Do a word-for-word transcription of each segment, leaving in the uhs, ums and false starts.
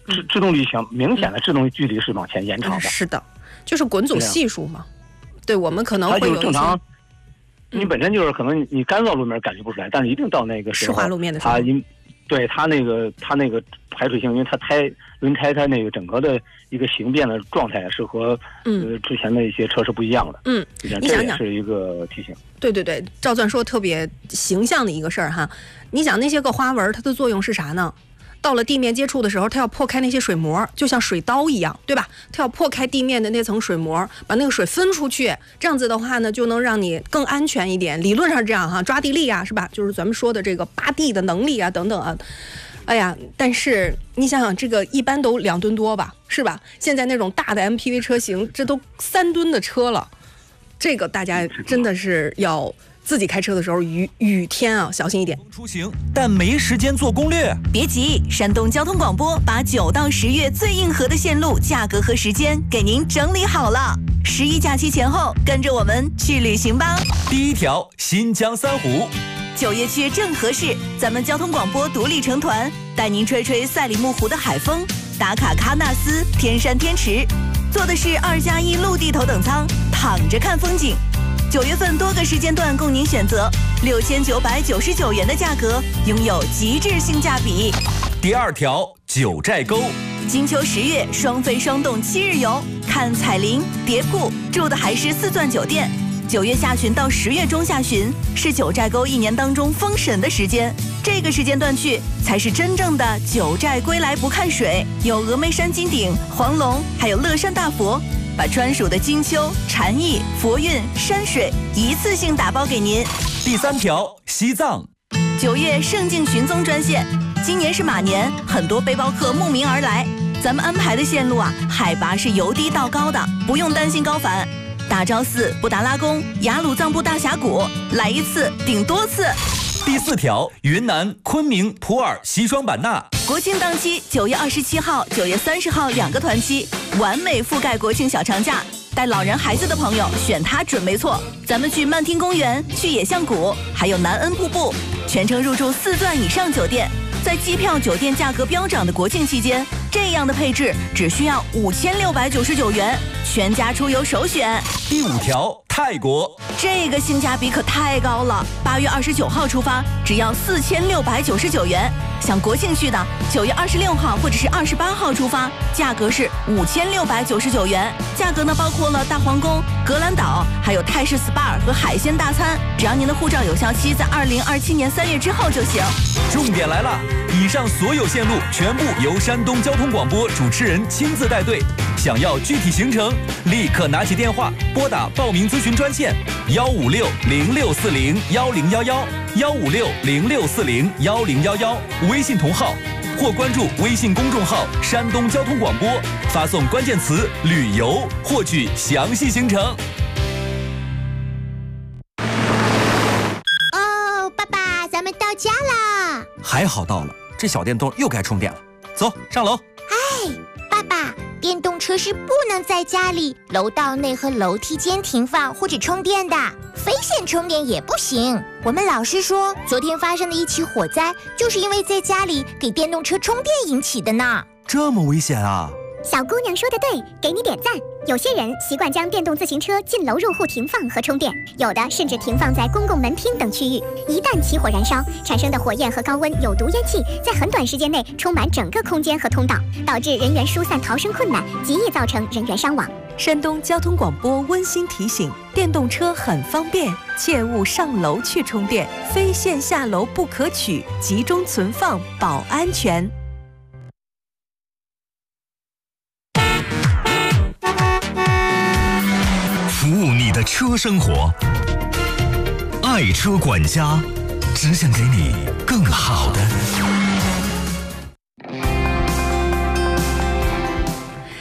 制制动力强，明显的制动距离是往前延长的。嗯、 是的，就是滚阻系数嘛。对，我们可能会有正常。你本身就是可能你干燥路面感觉不出来，但是一定到那个时候湿滑路面的时候， 它因对它那个它那个排水性，因为它胎轮胎它那个整个的一个形变的状态是和、嗯、呃之前的一些车是不一样的。 嗯， 你想想，这是一个提醒。 对对对，赵钻说特别形象的一个事儿哈。你想那些个花纹，它的作用是啥呢？到了地面接触的时候，它要破开那些水膜，就像水刀一样，对吧？它要破开地面的那层水膜，把那个水分出去，这样子的话呢，就能让你更安全一点。理论上这样哈，抓地力啊，是吧？就是咱们说的这个扒地的能力啊，等等啊。哎呀，但是你想想，这个一般都两吨多吧，是吧？现在那种大的 M P V 车型，这都三吨的车了，这个大家真的是要。自己开车的时候，雨雨天啊，小心一点。 出行，但没时间做攻略。 别急，山东交通广播把九到十月最硬核的线路、价格和时间给您整理好了。十一假期前后，跟着我们去旅行吧。 第一条，新疆三湖。 九月去正合适，咱们交通广播独立成团，带您吹吹赛里木湖的海风，打卡喀纳斯、天山天池，坐的是二加一陆地头等舱，躺着看风景。九月份多个时间段供您选择，六千九百九十九元的价格，拥有极致性价比。 第二条，九寨沟。 金秋十月双飞双动七日游，看彩林、蝶瀑，住的还是四钻酒店。九月下旬到十月中下旬是九寨沟一年当中封神的时间，这个时间段去才是真正的九寨归来不看水，有峨眉山金顶、黄龙，还有乐山大佛。把专属的金秋、禅意、佛韵、山水一次性打包给您。 第三条，西藏。 九月圣境寻踪专线，今年是马年，很多背包客慕名而来。咱们安排的线路啊，海拔是由低到高的，不用担心高反。大昭寺、布达拉宫、雅鲁藏布大峡谷，来一次顶多次。 第四条，云南昆明、普洱、西双版纳。 国庆档期，九月二十七号、九月三十号两个团期，完美覆盖国庆小长假。带老人孩子的朋友选它准没错。咱们去曼听公园，去野象谷，还有南恩瀑布，全程入住四钻以上酒店。在机票、酒店价格飙涨的国庆期间，这样的配置只需要五千六百九十九元，全家出游首选。 第五条，泰国。 这个性价比可太高了，八月二十九号出发，只要四千六百九十九元。想国庆去的，九月二十六号或者是二十八号出发，价格是五千六百九十九元。价格呢包括了大皇宫、格兰岛，还有泰式 S P A 和海鲜大餐。只要您的护照有效期在二零二七年三月之后就行。 重点来了，以上所有线路全部由山东交通广播主持人亲自带队。想要具体行程，立刻拿起电话拨打报名咨询专线幺五六零六四零幺零幺幺幺五六零六四零幺零幺幺，微信同号或关注微信公众号山东交通广播，发送关键词旅游获取详细行程。 哦，爸爸，咱们到家啦！ 还好到了，这小电动又该充电了。走，上楼。 哎，爸爸，电动车是不能在家里、楼道内和楼梯间停放或者充电的，非线充电也不行。我们老师说，昨天发生的一起火灾，就是因为在家里给电动车充电引起的呢。 这么危险啊！ 小姑娘说的对，给你点赞。有些人习惯将电动自行车进楼入户停放和充电，有的甚至停放在公共门厅等区域。一旦起火燃烧，产生的火焰和高温有毒烟气在很短时间内充满整个空间和通道，导致人员疏散逃生困难，极易造成人员伤亡。 山东交通广播温馨提醒：电动车很方便，切勿上楼去充电，非线下楼不可取，集中存放保安全。 服务你的车生活，爱车管家，只想给你更好的。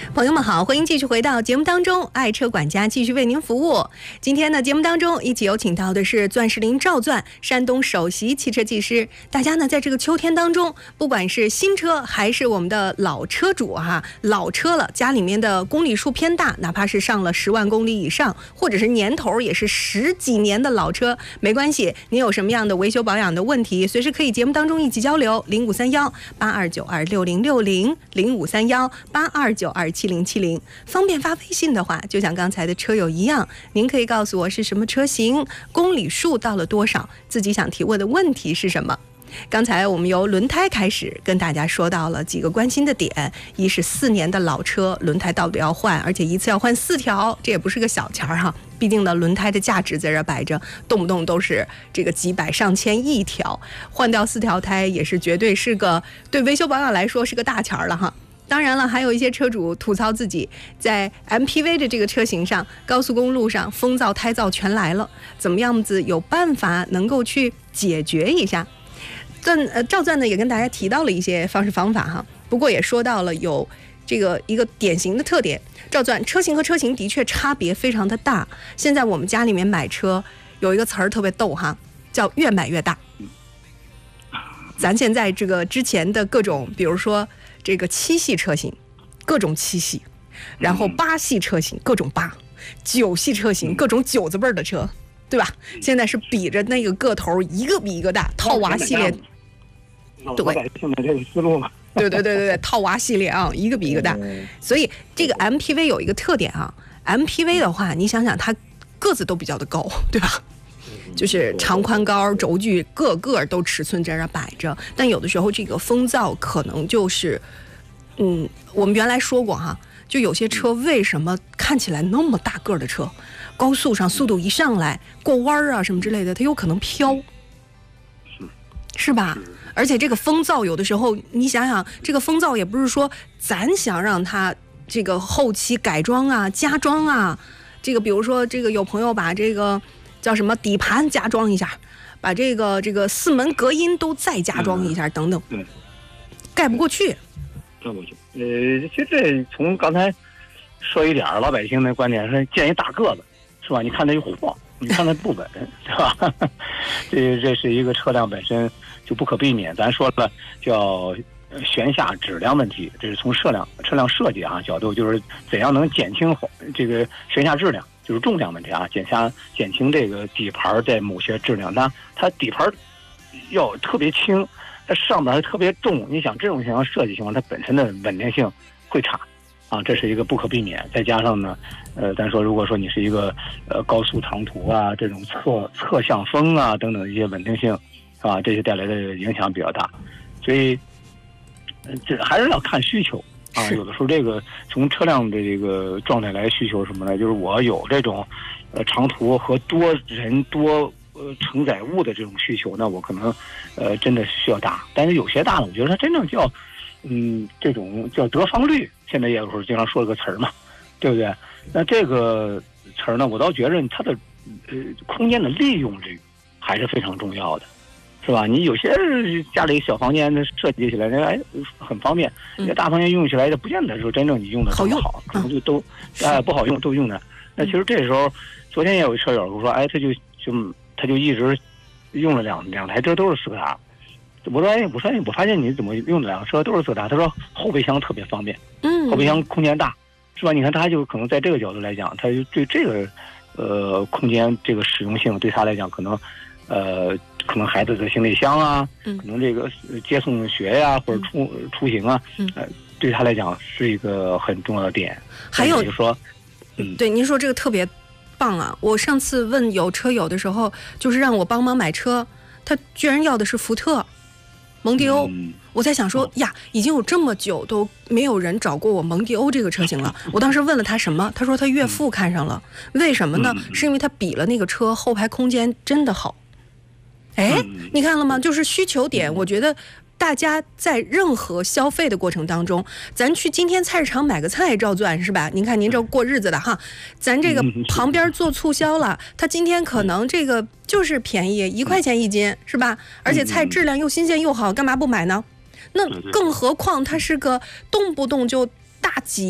朋友们好，欢迎继续回到节目当中，爱车管家继续为您服务。今天呢，节目当中一起有请到的是钻石林赵钻，山东首席汽车技师。大家呢，在这个秋天当中，不管是新车还是我们的老车主哈，老车了，家里面的公里数偏大，哪怕是上了十万公里以上，或者是年头也是十几年的老车，没关系，您有什么样的维修保养的问题，随时可以节目当中一起交流，零五三幺八二九二六零六零，零五三幺八二九二七零七零。方便发微信的话，就像刚才的车友一样，您可以告诉我是什么车型，公里数到了多少，自己想提问的问题是什么。刚才我们由轮胎开始跟大家说到了几个关心的点，一是四年的老车轮胎到底要换，而且一次要换四条，这也不是个小钱儿哈。毕竟呢，轮胎的价值在这摆着，动不动都是这个几百上千一条，换掉四条胎也是绝对是个对维修保养来说是个大钱儿了哈。当然了，还有一些车主吐槽自己在 M P V 的这个车型上，高速公路上风噪胎噪全来了，怎么样子有办法能够去解决一下。钻呃赵钻呢也跟大家提到了一些方式方法哈，不过也说到了有这个一个典型的特点，赵钻车型和车型的确差别非常的大。现在我们家里面买车有一个词儿特别逗哈，叫越买越大。咱现在这个之前的各种，比如说这个七系车型，各种七系，然后八系车型各种八，九系车型各种九字辈的车。对吧？现在是比着那个个头一个比一个大，套娃系列， 对，现在这个思路嘛， 对对对对对，套娃系列啊，一个比一个大。所以这个 M P V 有一个特点啊 ，M P V 的话，你想想它个子都比较的高，对吧？就是长宽高轴距个个都尺寸在这摆着，但有的时候这个风噪可能就是，嗯，我们原来说过哈，就有些车为什么看起来那么大个的车？高速上速度一上来过弯啊什么之类的，它有可能飘，是吧？而且这个风噪有的时候，你想想，这个风噪也不是说咱想让它这个后期改装啊、加装啊，这个比如说这个有朋友把这个叫什么底盘加装一下，把这个这个四门隔音都再加装一下等等， 对， 盖不过去， 盖不过去。呃，其实这从刚才说一点，老百姓的观点是建议大个子。是吧？你看它就晃，你看它不稳，是吧？这这是一个车辆本身就不可避免。咱说了叫悬下质量问题，这是从车辆车辆设计啊角度，就是怎样能减轻这个悬下质量，就是重量问题啊，减下减轻这个底盘在某些质量，它它底盘要特别轻，它上面还特别重。你想这种情况设计情况，它本身的稳定性会差。啊，这是一个不可避免。再加上呢，呃，咱说如果说你是一个呃高速长途啊，这种侧侧向风啊等等一些稳定性，啊，这些带来的影响比较大。所以，呃、这还是要看需求啊。有的时候这个从车辆的这个状态来需求什么呢？就是我有这种呃长途和多人多呃承载物的这种需求，那我可能呃真的需要大。但是有些大呢，我觉得它真正叫嗯这种叫得房率。现在也有时候经常说了个词儿嘛，对不对？那这个词儿呢，我倒觉着它的呃空间的利用率还是非常重要的，是吧？你有些家里小房间的设计起来，哎很方便；那大房间用起来，不见得说真正你用的好用， 好，可能就都哎、呃、不好用，都用的。那其实这时候，昨天也有一车友跟我说，哎，他就就他就一直用了两两台车都是斯柯达。我说哎，我说哎，我发现你怎么用的两个车都是斯柯达？他说后备箱特别方便， 嗯， 后备箱空间大，是吧？你看他就可能在这个角度来讲，他就对这个呃空间这个实用性对他来讲，可能呃可能孩子的行李箱啊， 嗯， 可能这个接送学呀、啊、或者出、嗯、出行啊， 嗯， 呃，对他来讲是一个很重要的点。 还有就是说，嗯， 对您说这个特别棒啊！我上次问有车友的时候，就是让我帮忙买车，他居然要的是福特。蒙迪欧， 嗯、 我在想说、哦、呀，已经有这么久都没有人找过我蒙迪欧这个车型了。我当时问了他什么，他说他岳父看上了，嗯、为什么呢？是因为他比了那个车后排空间真的好。哎， 嗯、 你看了吗？就是需求点，我觉得大家在任何消费的过程当中，咱去今天菜市场买个菜照钻是吧？您看您这过日子的哈，咱这个旁边做促销了，他今天可能这个就是便宜一块钱一斤是吧？而且菜质量又新鲜又好，干嘛不买呢？那更何况它是个动不动就大几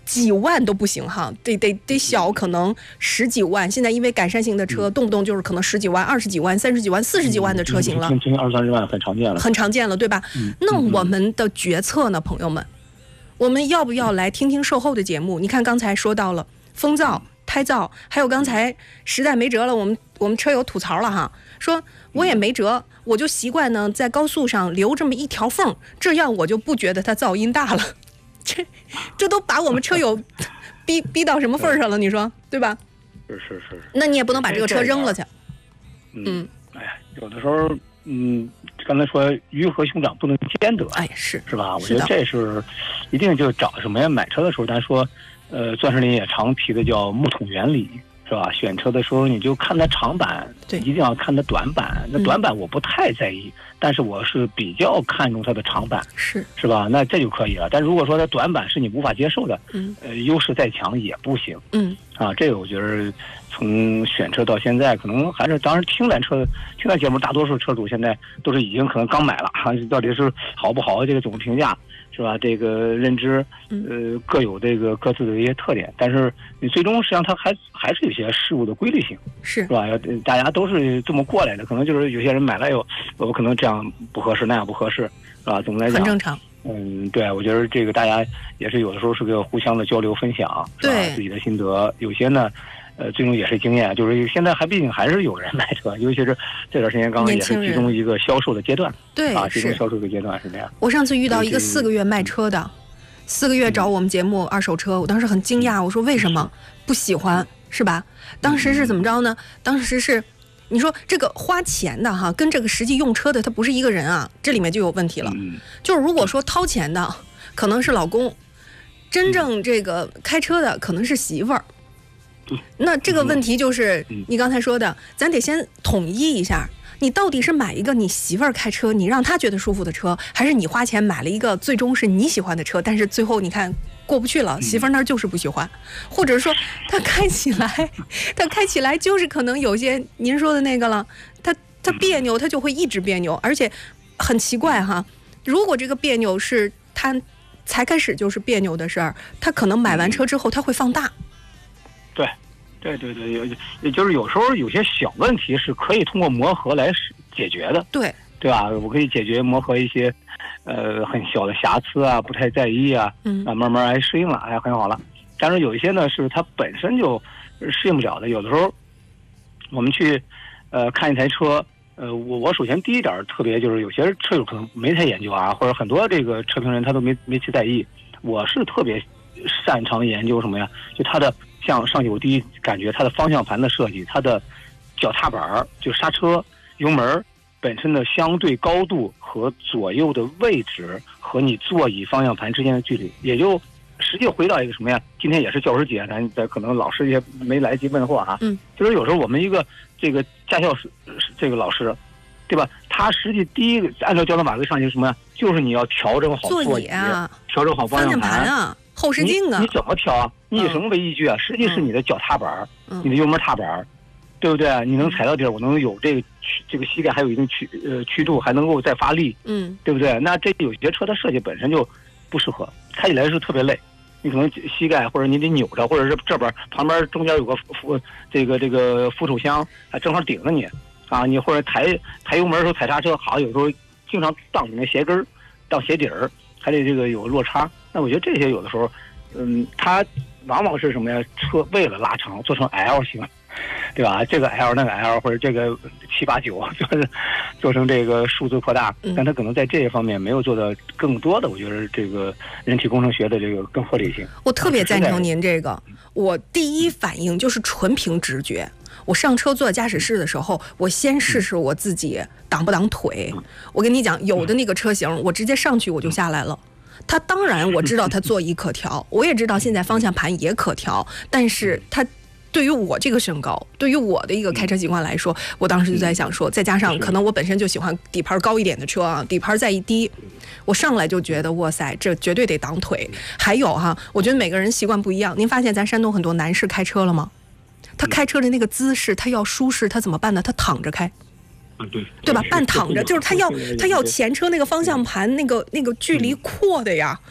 几万都不行哈，得得得小可能十几万。现在因为改善型的车，动不动就是可能十几万、二十几万、三十几万、四十几万的车型了， 将近二三十万很常见了， 很常见了，对吧？ 嗯、 那我们的决策呢，朋友们，我们要不要来听听售后的节目？你看刚才说到了风噪、胎噪，还有刚才实在没辙了，我们我们车友吐槽了哈，说我也没辙，我就习惯呢在高速上留这么一条缝，这样我就不觉得它噪音大了。这这都把我们车友逼逼到什么份儿上了？你说对吧？ 是是是。 那你也不能把这个车扔了去。 嗯，哎呀，有的时候，嗯，刚才说鱼和熊掌不能兼得， 哎，是是吧？我觉得这是一定就找什么呀？买车的时候，咱说，呃，钻石林也常提的叫木桶原理。是吧？选车的时候你就看它长板， 对， 一定要看它短板。那短板我不太在意，嗯、但是我是比较看重它的长板， 是是吧？那这就可以了。但如果说它短板是你无法接受的， 嗯， 呃，优势再强也不行， 嗯， 啊，这个我觉得从选车到现在，可能还是当然听咱车听咱节目，大多数车主现在都是已经可能刚买了，哈、啊，到底是好不好？这个怎么评价？是吧？这个认知，呃，各有这个各自的一些特点，但是你最终实际上它还还是有些事物的规律性， 是是吧？大家都是这么过来的，可能就是有些人买了有，我可能这样不合适，那样不合适，是吧？总的来讲， 很正常。 嗯，对，我觉得这个大家也是有的时候是个互相的交流分享，是吧？自己的心得，有些呢。呃，最终也是经验，就是现在还毕竟还是有人买车，尤其是这段时间刚刚也是其中一个销售的阶段， 对啊，其中销售的阶段是这样。 我上次遇到一个四个月卖车的，四个月找我们节目二手车，我当时很惊讶，我说为什么不喜欢，是吧？当时是怎么着呢？当时是，你说这个花钱的哈，跟这个实际用车的他不是一个人啊，这里面就有问题了。就是如果说掏钱的可能是老公，真正这个开车的可能是媳妇儿。那这个问题就是你刚才说的，咱得先统一一下，你到底是买一个你媳妇儿开车你让她觉得舒服的车，还是你花钱买了一个最终是你喜欢的车，但是最后你看过不去了，媳妇儿那儿就是不喜欢，或者说他开起来他开起来就是可能有些您说的那个了，他他别扭，他就会一直别扭，而且很奇怪哈，如果这个别扭是他才开始就是别扭的事儿，他可能买完车之后他会放大。 对，对对对，也也就是有时候有些小问题是可以通过磨合来解决的， 对对吧？我可以解决磨合一些，呃，很小的瑕疵啊，不太在意啊， 嗯， 啊，慢慢还适应了，哎，很好了。但是有一些呢，是它本身就适应不了的。有的时候我们去呃看一台车，呃，我我首先第一点特别就是有些车友可能没太研究啊，或者很多这个车评人他都没没去在意。我是特别擅长研究什么呀？就它的。像上去我第一感觉它的方向盘的设计，它的脚踏板就刹车油门本身的相对高度和左右的位置和你座椅方向盘之间的距离，也就实际回到一个什么呀？今天也是教师节，咱咱可能老师也没来及问话啊， 嗯， 就是有时候我们一个这个驾校这个老师，对吧？他实际第一个按照交通法规上去什么呀？就是你要调整好座椅啊，调整好方向盘啊。 后视镜啊， 你, 你怎么调啊？你以什么为依据啊？嗯、实际是你的脚踏板，嗯、你的油门踏板，对不对？你能踩到地儿，我能有这个这个膝盖还有一定曲呃曲度，还能够再发力， 嗯， 对不对？那这有些车的设计本身就不适合，开起来是特别累。你可能膝盖或者你得扭着，或者是这边旁边中间有个扶这个这个扶手箱，还正好顶着你啊！你或者抬抬油门的时候踩刹车，好有时候经常当你那鞋跟当鞋底儿，还得这个有落差。那我觉得这些有的时候，嗯，它往往是什么呀？车为了拉长做成 L 型，对吧？这个 L 那个 L 或者这个七八九，就是做成这个数字扩大，但它可能在这一方面没有做到更多的，我觉得这个人体工程学的这个更合理性。 我特别赞成您这个，我第一反应就是纯凭直觉。我上车坐驾驶室的时候，我先试试我自己挡不挡腿。我跟你讲，有的那个车型，我直接上去我就下来了。它当然我知道它座椅可调，我也知道现在方向盘也可调，但是它对于我这个身高，对于我的一个开车习惯来说，我当时就在想说，再加上可能我本身就喜欢底盘高一点的车啊，底盘再一低，我上来就觉得哇塞，这绝对得挡腿。还有哈，我觉得每个人习惯不一样。您发现咱山东很多男士开车了吗？他开车的那个姿势，他要舒适，他怎么办呢？他躺着开。 啊，对， 对吧？半躺着，就是他要他要前车那个方向盘那个那个距离扩的呀，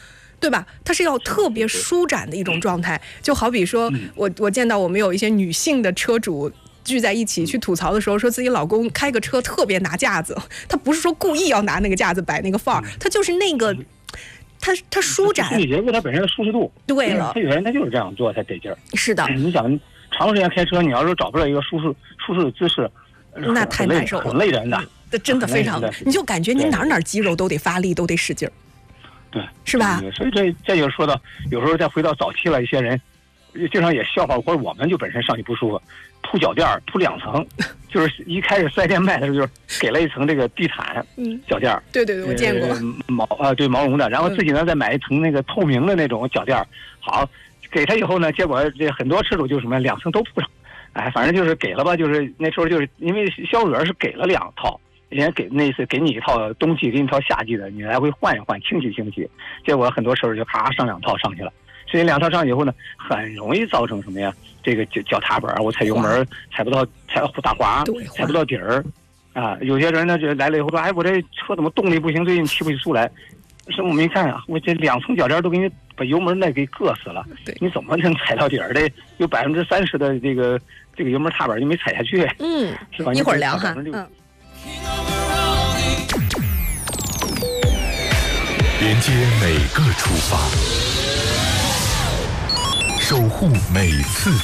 对吧？它是要特别舒展的一种状态，就好比说我我见到我们有一些女性的车主聚在一起去吐槽的时候，说自己老公开个车特别拿架子，他不是说故意要拿那个架子摆那个范儿，他就是那个他他舒展， 心理结构它本身的舒适度。 对了， 他有人他就是这样做才得劲儿。 是的， 你想长时间开车，你要是找不到一个舒适舒适的姿势， 那太难受了， 很累人的。 这真的非常，你就感觉你哪哪肌肉都得发力，都得使劲儿。 对， 是吧？ 所以这这就说到，有时候再回到早期了，一些人经常也笑话，或者我们就本身上去不舒服，铺脚垫铺两层，就是一开始四 S店卖的时候，就是给了一层这个地毯，嗯，脚垫对对对，我见过， 呃、毛啊对毛绒的，然后自己呢再买一层那个透明的那种脚垫好，给他以后呢，结果这很多车主就什么两层都铺上，哎，反正就是给了吧，就是那时候就是因为销售员是给了两套。人家给那次给你一套冬季，给你一套夏季的，你来回换一换，清洗清洗。结果很多车主就咔上两套上去了，所以两套上去以后呢，很容易造成什么呀？这个脚脚踏板我踩油门踩不到，踩打滑，踩不到底儿，啊，有些人呢就来了以后说，哎，我这车怎么动力不行，最近提不起速来。师傅没看啊，我这两层脚垫都给你把油门那给硌死了，你怎么能踩到底儿的？有百分之三十的这个这个油门踏板你没踩下去， 嗯， 是吧？ 一会儿聊哈，嗯。 连接每个出发，守护每次